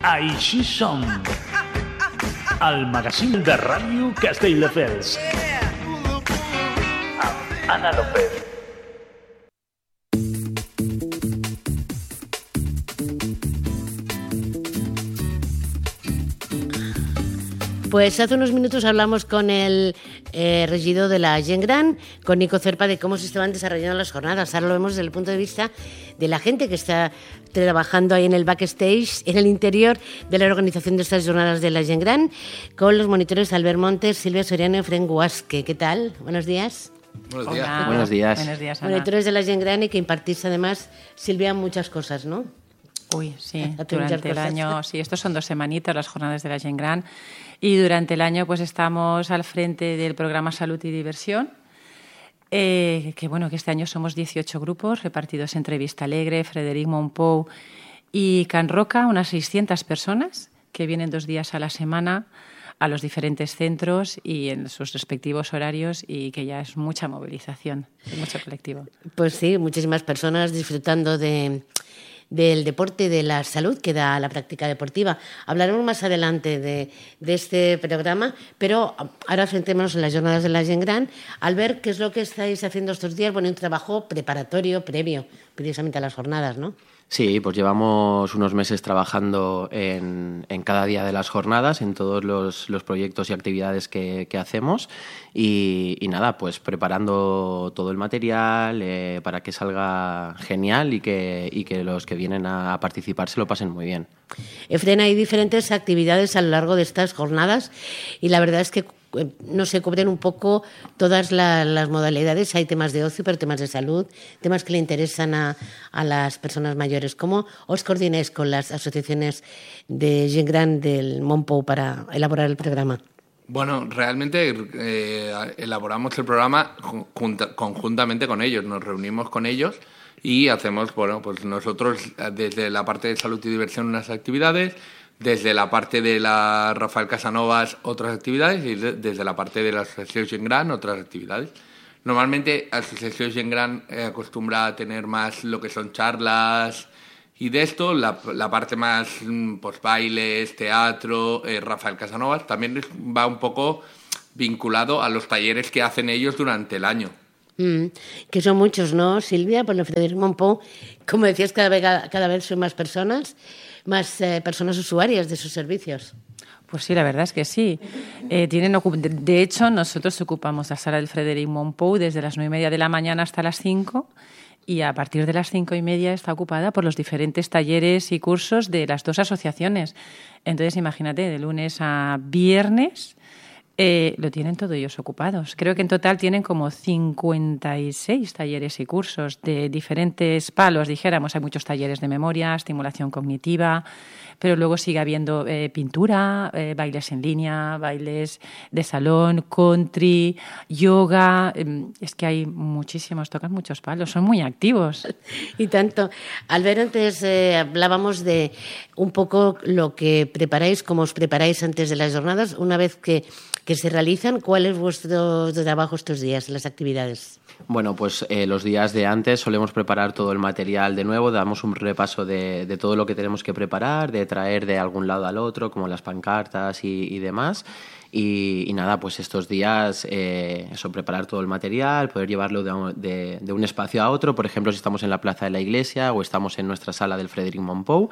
Així som, el magazín de ràdio Castelldefels. Amb Ana López. Pues hace unos minutos hablamos con el regidor de la Gent Gran, con Nico Cerpa, de cómo se estaban desarrollando las jornadas. Ahora lo vemos desde el punto de vista de la gente que está trabajando ahí en el backstage, en el interior de la organización de estas jornadas de la Gent Gran, con los monitores Albert Montes, Silvia Soriano y Fren Guasque. ¿Qué tal? Buenos días. Buenos días. Hola. Buenos días. Buenos días, Ana. Monitores de la Gent Gran, y que impartís además, Silvia, muchas cosas, ¿no? Uy, sí, Hace muchas durante el cosas. año, sí, estos son 2 semanitas las jornadas de la Gent Gran, y durante el año pues estamos al frente del programa Salud y Diversión, que este año somos 18 grupos repartidos entre Vista Alegre, Frederic Montpou y Can Roca, unas 600 personas que vienen 2 días a la semana a los diferentes centros y en sus respectivos horarios, y que ya es mucha movilización, es mucho colectivo. Pues sí, muchísimas personas disfrutando del deporte y de la salud que da la práctica deportiva. Hablaremos más adelante de este programa, pero ahora centrémonos en las jornadas de la Gent Gran. Al ver qué es lo que estáis haciendo estos días, un trabajo preparatorio, previo, precisamente a las jornadas, ¿no? Sí, pues llevamos unos meses trabajando en cada día de las jornadas, en todos los proyectos y actividades que hacemos y nada, pues preparando todo el material para que salga genial y que los que vienen a participar se lo pasen muy bien. Efren, hay diferentes actividades a lo largo de estas jornadas y la verdad es que no se cubren un poco todas las modalidades. Hay temas de ocio, pero temas de salud, temas que le interesan a las personas mayores. ¿Cómo os coordináis con las asociaciones de Gent Gran del Montpou para elaborar el programa? Bueno, realmente elaboramos el programa conjuntamente con ellos. Nos reunimos con ellos y hacemos, pues nosotros desde la parte de salud y diversión unas actividades, desde la parte de la Rafael Casanovas otras actividades y desde la parte de la Asociación Gent Gran otras actividades. Normalmente la Asociación Gent Gran acostumbra a tener más lo que son charlas y de esto, la parte más pues bailes, teatro, Rafael Casanovas también va un poco vinculado a los talleres que hacen ellos durante el año. Que son muchos, ¿no, Silvia? Por el Frederic Montpou, como decías, cada vez son más personas usuarias de sus servicios. Pues sí, la verdad es que sí. De hecho, nosotros ocupamos la sala del Frederic Montpou desde las 9:30 de la mañana hasta las 5, y a partir de las 5:30 está ocupada por los diferentes talleres y cursos de las 2 asociaciones. Entonces, imagínate, de lunes a viernes lo tienen todos ellos ocupados. Creo que en total tienen como 56 talleres y cursos de diferentes palos, dijéramos. Hay muchos talleres de memoria, estimulación cognitiva, pero luego sigue habiendo pintura, bailes en línea, bailes de salón, country, yoga. Es que hay muchísimos, tocan muchos palos, son muy activos. Y tanto. Albert, antes hablábamos de un poco lo que preparáis, cómo os preparáis antes de las jornadas. Una vez que se realizan, ¿cuál es vuestro trabajo estos días, las actividades? Bueno, pues los días de antes solemos preparar todo el material de nuevo, damos un repaso de todo lo que tenemos que preparar, de traer de algún lado al otro, como las pancartas y demás. Y nada, pues estos días preparar todo el material, poder llevarlo de un espacio a otro. Por ejemplo, si estamos en la plaza de la iglesia o estamos en nuestra sala del Frederic Montpou,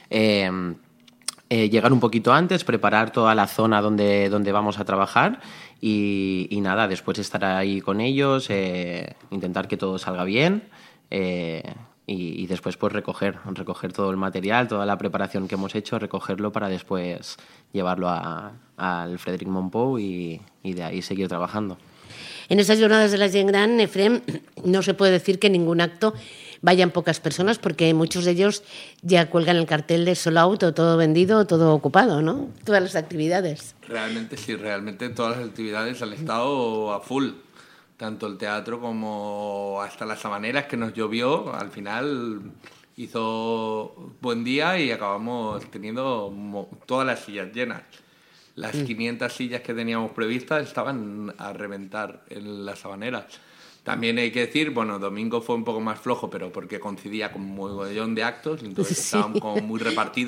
llegar un poquito antes, preparar toda la zona donde vamos a trabajar y nada, después estar ahí con ellos, intentar que todo salga bien y después pues recoger todo el material, toda la preparación que hemos hecho, recogerlo para después llevarlo al Frederic Montpou y de ahí seguir trabajando. En estas jornadas de la Gent Gran, Efrem, no se puede decir que ningún acto vayan pocas personas, porque muchos de ellos ya cuelgan el cartel de sold out, o todo vendido o todo ocupado, ¿no? Todas las actividades. Realmente sí, realmente todas las actividades han estado a full. Tanto el teatro como hasta las Habaneras, que nos llovió, al final hizo buen día y acabamos teniendo todas las sillas llenas. Las 500 sillas que teníamos previstas estaban a reventar en las Habaneras. También hay que decir, domingo fue un poco más flojo, pero porque coincidía con un mogollón de actos, entonces estaban como muy repartidos.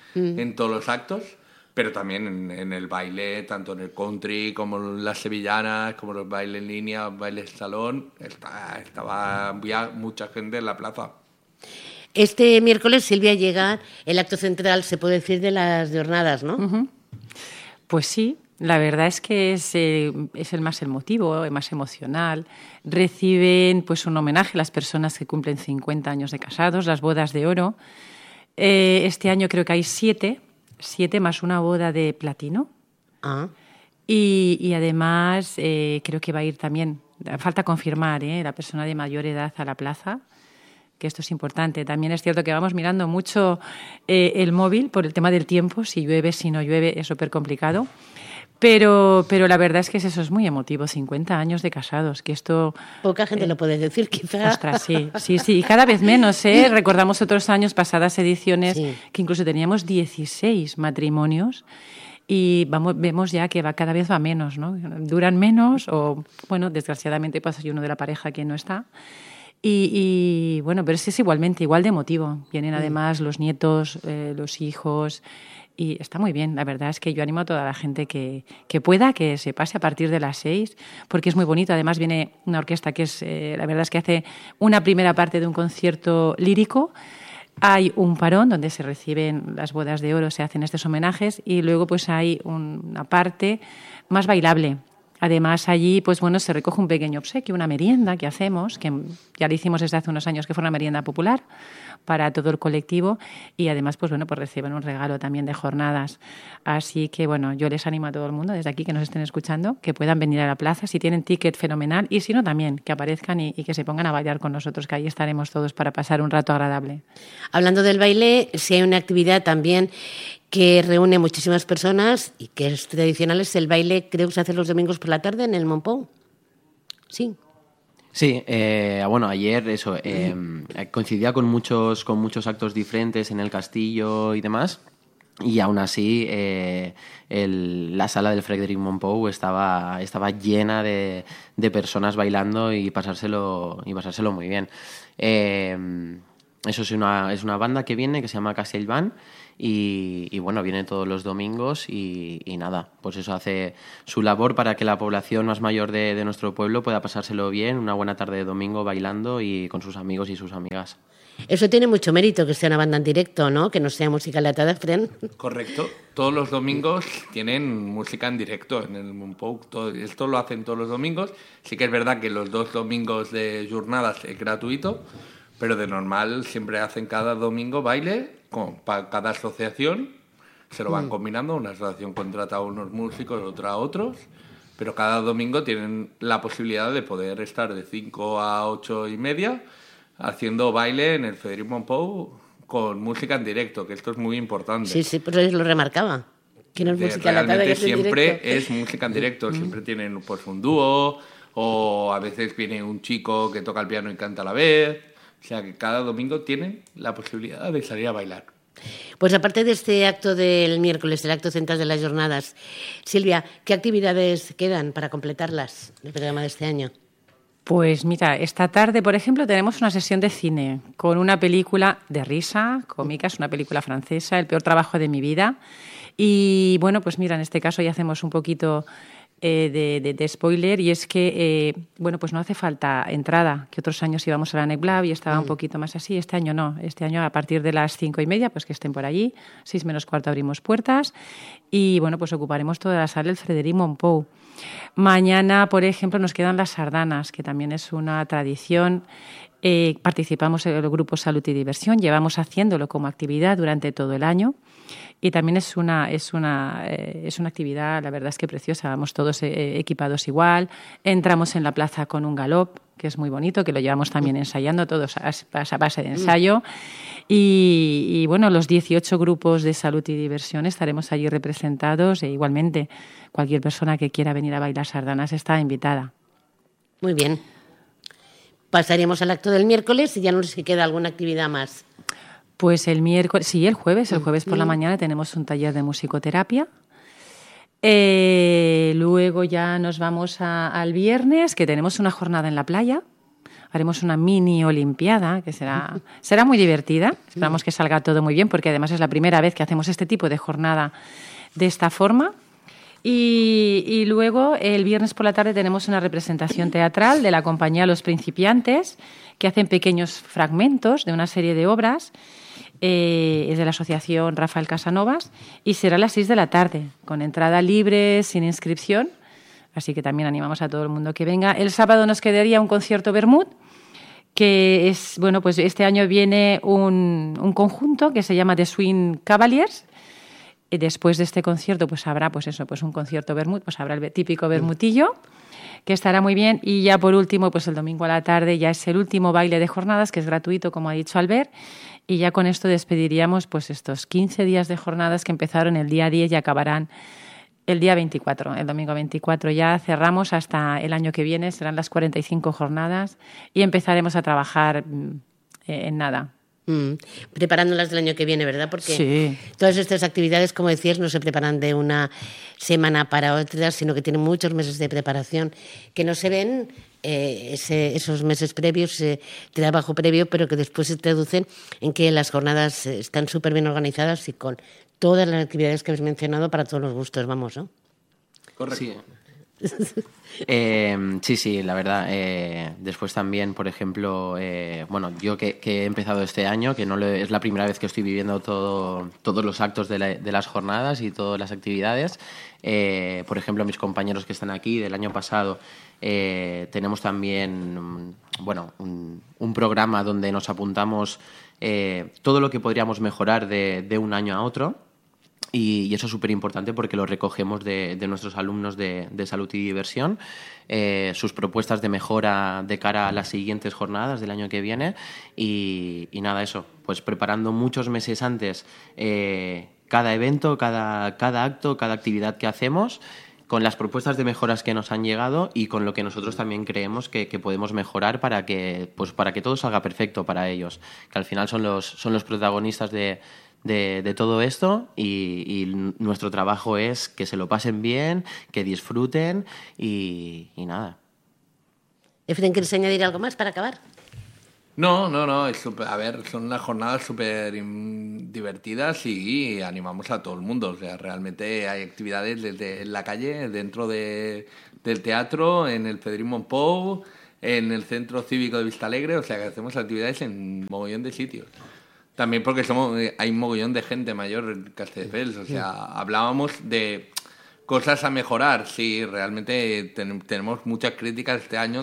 en todos los actos, pero también en el baile, tanto en el country como en las sevillanas, como los bailes en línea, bailes de salón, estaba ya mucha gente en la plaza. Este miércoles, Silvia, llega el acto central, se puede decir, de las jornadas, ¿no? Uh-huh. Pues sí, la verdad es que es el más emotivo, el más emocional. Reciben pues un homenaje a las personas que cumplen 50 años de casados, las bodas de oro. Este año creo que hay 7 más una boda de platino. Ah. Y además creo que va a ir también, falta confirmar, la persona de mayor edad a la plaza, que esto es importante. También es cierto que vamos mirando mucho el móvil por el tema del tiempo, si llueve, si no llueve, es súper complicado. Pero la verdad es que eso es muy emotivo, 50 años de casados, que esto... Poca gente lo puede decir, quizás. Ostras, sí, y cada vez menos, ¿eh? Recordamos otros años, pasadas ediciones, sí, que incluso teníamos 16 matrimonios y vemos ya que cada vez va menos, ¿no? Duran menos o, bueno, desgraciadamente pasa uno de la pareja que no está. Y bueno, pero es igualmente, igual de emotivo. Vienen además los nietos, los hijos... Y está muy bien, la verdad es que yo animo a toda la gente que pueda, que se pase a partir de las 6, porque es muy bonito. Además viene una orquesta que la verdad es que hace una primera parte de un concierto lírico. Hay un parón donde se reciben las bodas de oro, se hacen estos homenajes y luego pues hay una parte más bailable. Además, allí, pues bueno, se recoge un pequeño obsequio, una merienda que hacemos, que ya le hicimos desde hace unos años, que fue una merienda popular para todo el colectivo y además, pues bueno, pues reciben un regalo también de jornadas. Así que, bueno, yo les animo a todo el mundo desde aquí que nos estén escuchando, que puedan venir a la plaza, si tienen ticket, fenomenal, y si no, también, que aparezcan y que se pongan a bailar con nosotros, que ahí estaremos todos para pasar un rato agradable. Hablando del baile, si hay una actividad también que reúne muchísimas personas y que es tradicional, es el baile, creo que se hace los domingos por la tarde en el Montpou. Sí. Sí, bueno, ayer eso coincidía con muchos actos diferentes en el castillo y demás, y aún así la sala del Frédéric Montpou estaba llena de personas bailando y pasárselo muy bien. Eso es una banda que viene, que se llama Castellband, y bueno, viene todos los domingos y nada, pues eso hace su labor para que la población más mayor de nuestro pueblo pueda pasárselo bien, una buena tarde de domingo bailando y con sus amigos y sus amigas. Eso tiene mucho mérito, que sea una banda en directo, ¿no? Que no sea música enlatada, Fren. Correcto. Todos los domingos tienen música en directo en el Montpou. Esto lo hacen todos los domingos. Sí que es verdad que los 2 domingos de jornadas es gratuito, pero de normal siempre hacen cada domingo baile para cada asociación. Se lo van combinando. Una asociación contrata a unos músicos, otra a otros. Pero cada domingo tienen la posibilidad de poder estar de 5 a 8 y media haciendo baile en el Frédéric Montpou con música en directo, que esto es muy importante. Sí, pero yo lo remarcaba. Que no es música enlatada, que es en siempre directo. es música en directo. Siempre tienen pues un dúo o a veces viene un chico que toca el piano y canta a la vez. O sea que cada domingo tienen la posibilidad de salir a bailar. Pues aparte de este acto del miércoles, el acto central de las jornadas, Silvia, ¿qué actividades quedan para completarlas del programa de este año? Pues mira, esta tarde, por ejemplo, tenemos una sesión de cine con una película de risa, cómica, es una película francesa, El peor trabajo de mi vida. Y bueno, pues mira, en este caso ya hacemos un poquito de spoiler, y es que, bueno, pues no hace falta entrada, que otros años íbamos a la Necblab y estaba un poquito más así, este año no, este año a partir de las 5:30, pues que estén por allí, 6 menos cuarto abrimos puertas y bueno, pues ocuparemos toda la sala del Frédéric Montpou. Mañana, por ejemplo, nos quedan las sardanas, que también es una tradición. Participamos en el grupo Salud y Diversión, llevamos haciéndolo como actividad durante todo el año y también es una actividad, la verdad es que preciosa. Vamos todos equipados igual, entramos en la plaza con un galop, que es muy bonito, que lo llevamos también ensayando todos a base de ensayo. Y bueno, los 18 grupos de salud y diversión estaremos allí representados e igualmente cualquier persona que quiera venir a bailar sardanas está invitada. Muy bien. Pasaríamos al acto del miércoles y ya no sé si queda alguna actividad más. Pues el miércoles, sí, el jueves por la mañana tenemos un taller de musicoterapia. Luego ya nos vamos al viernes, que tenemos una jornada en la playa. haremos una mini olimpiada que será muy divertida. Esperamos que salga todo muy bien, porque además es la primera vez que hacemos este tipo de jornada de esta forma. Y luego el viernes por la tarde tenemos una representación teatral de la compañía Los Principiantes, que hacen pequeños fragmentos de una serie de obras. Es de la asociación Rafael Casanovas y será a las 6 de la tarde, con entrada libre, sin inscripción. Así que también animamos a todo el mundo que venga. El sábado nos quedaría un concierto vermut, que es, bueno, pues este año viene un conjunto que se llama The Swing Cavaliers. Y después de este concierto pues habrá pues un concierto vermut, pues habrá el típico vermutillo, que estará muy bien. Y ya por último, pues el domingo a la tarde ya es el último baile de jornadas, que es gratuito, como ha dicho Albert. Y ya con esto despediríamos pues estos 15 días de jornadas que empezaron el día 10 y acabarán el día 24, el domingo 24. Ya cerramos hasta el año que viene, serán las 45 jornadas y empezaremos a trabajar en nada. Preparándolas del año que viene, ¿verdad? Porque sí, todas estas actividades, como decías, no se preparan de una semana para otra, sino que tienen muchos meses de preparación que no se ven esos meses previos, de trabajo previo, pero que después se traducen en que las jornadas están súper bien organizadas y con todas las actividades que habéis mencionado para todos los gustos, vamos, ¿no? Correcto. Sí. Sí, la verdad. Después también, por ejemplo, bueno, yo que he empezado este año, que es la primera vez que estoy viviendo todos los actos de las jornadas y todas las actividades. Por ejemplo, mis compañeros que están aquí del año pasado, tenemos también un programa donde nos apuntamos todo lo que podríamos mejorar de un año a otro. Y eso es súper importante porque lo recogemos de nuestros alumnos de salud y diversión, sus propuestas de mejora de cara a las siguientes jornadas del año que viene y nada, eso, pues preparando muchos meses antes cada evento, cada acto, cada actividad que hacemos, con las propuestas de mejoras que nos han llegado y con lo que nosotros también creemos que podemos mejorar para que todo salga perfecto para ellos, que al final son los protagonistas de todo esto y nuestro trabajo es que se lo pasen bien, que disfruten y nada. Efren, ¿quieres añadir algo más para acabar? No, son unas jornadas súper divertidas y animamos a todo el mundo. O sea, realmente hay actividades desde la calle, dentro del teatro, en el Federic Mompou, en el Centro Cívico de Vistalegre, o sea que hacemos actividades en mogollón de sitios. También porque hay un mogollón de gente mayor en Castelldefels, o sea, hablábamos de cosas a mejorar. Sí, realmente tenemos muchas críticas este año,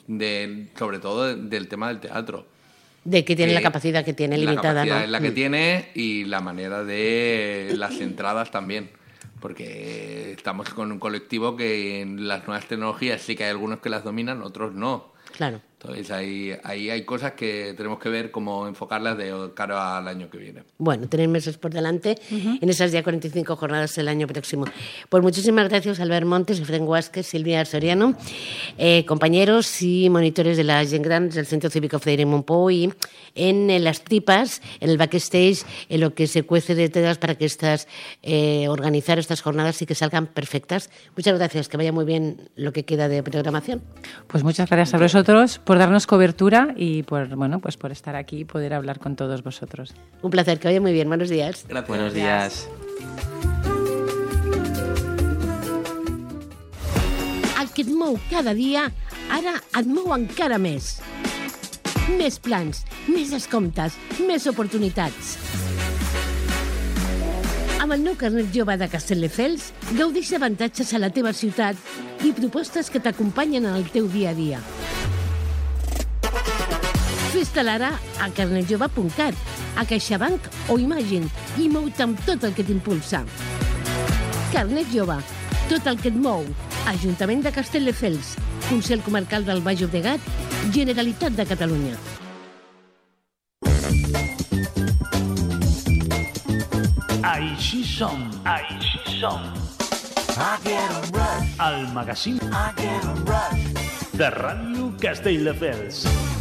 sobre todo del tema del teatro. De que tiene la capacidad que tiene limitada, la capacidad ¿no? es la que tiene y la manera de las entradas también. Porque estamos con un colectivo que en las nuevas tecnologías sí que hay algunos que las dominan, otros no. Claro. Entonces ahí hay cosas que tenemos que ver cómo enfocarlas de cara al año que viene. Bueno, tenéis meses por delante en esas ya 45 jornadas el año próximo. Pues muchísimas gracias, Albert Montes, Efren Guasques, Silvia Soriano, compañeros y monitores de la Gent Gran del Centro Cívico Federic Mompou y en las tripas, en el backstage, en lo que se cuece detrás para que organizar estas jornadas y que salgan perfectas. Muchas gracias, que vaya muy bien lo que queda de programación. Pues muchas gracias a vosotros por darnos cobertura y por estar aquí y poder hablar con todos vosotros. Un placer, que vaya muy bien. Buenos días. Gracias. Buenos días. El que et mou cada dia, ara et mou encara més. Més plans, més descomptes, més oportunitats. Amb el nou carnet jove de Castelldefels, gaudeix d'avantatges a la teva ciutat i propostes que t'acompanyen en el teu dia a dia. Fes-te'l ara a carnetjove.cat, a CaixaBank o Imagine i mou-te amb tot el que t'impulsa. Carnet Jove, tot el que et mou. Ajuntament de Castelldefels, Consell Comarcal del Baix Llobregat, Generalitat de Catalunya. Així som. El magazín de Ràdio Castelldefels.